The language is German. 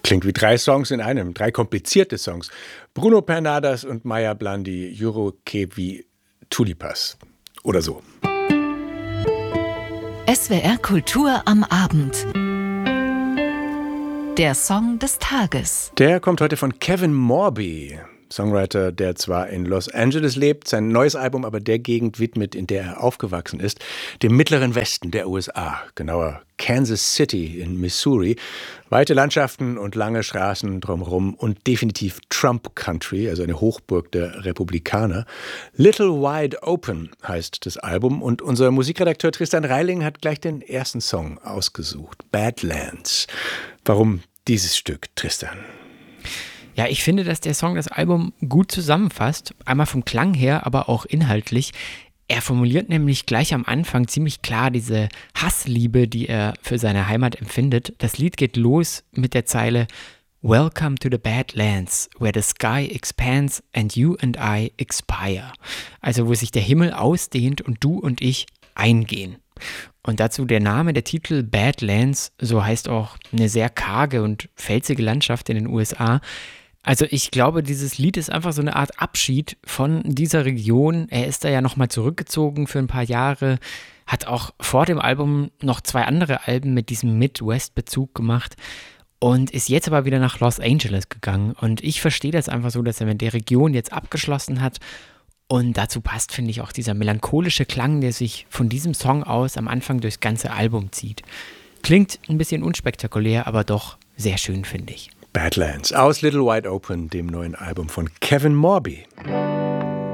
Klingt wie 3 Songs in einem, 3 komplizierte Songs. Bruno Pernadas und Maya Blandi, Juro Kevi Tulipas. Oder so. SWR Kultur am Abend. Der Song des Tages. Der kommt heute von Kevin Morby. Songwriter, der zwar in Los Angeles lebt, sein neues Album aber der Gegend widmet, in der er aufgewachsen ist, dem mittleren Westen der USA, genauer Kansas City in Missouri. Weite Landschaften und lange Straßen drumherum und definitiv Trump Country, also eine Hochburg der Republikaner. Little Wide Open heißt das Album und unser Musikredakteur Tristan Reiling hat gleich den ersten Song ausgesucht, Badlands. Warum dieses Stück, Tristan? Ja, ich finde, dass der Song das Album gut zusammenfasst. Einmal vom Klang her, aber auch inhaltlich. Er formuliert nämlich gleich am Anfang ziemlich klar diese Hassliebe, die er für seine Heimat empfindet. Das Lied geht los mit der Zeile Welcome to the Badlands, where the sky expands and you and I expire. Also wo sich der Himmel ausdehnt und du und ich eingehen. Und dazu der Name, der Titel Badlands, so heißt auch eine sehr karge und felsige Landschaft in den USA. Also ich glaube, dieses Lied ist einfach so eine Art Abschied von dieser Region. Er ist da ja nochmal zurückgezogen für ein paar Jahre, hat auch vor dem Album noch 2 andere Alben mit diesem Midwest-Bezug gemacht und ist jetzt aber wieder nach Los Angeles gegangen. Und ich verstehe das einfach so, dass er mit der Region jetzt abgeschlossen hat. Und dazu passt, finde ich, auch dieser melancholische Klang, der sich von diesem Song aus am Anfang durchs ganze Album zieht. Klingt ein bisschen unspektakulär, aber doch sehr schön, finde ich. Badlands aus Little Wide Open, dem neuen Album von Kevin Morby.